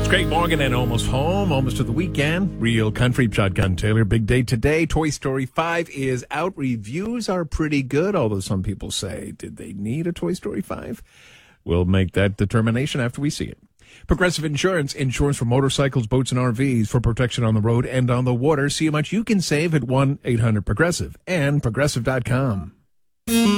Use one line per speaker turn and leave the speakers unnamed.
Great Morgan and almost home, almost to the weekend. Real country, Shotgun Taylor. Big day today. Toy Story 5 is out. Reviews are pretty good, although some people say, did they need a Toy Story 5? We'll make that determination after we see it. Progressive Insurance for motorcycles, boats, and RVs for protection on the road and on the water. See how much you can save at 1-800-PROGRESSIVE and Progressive.com.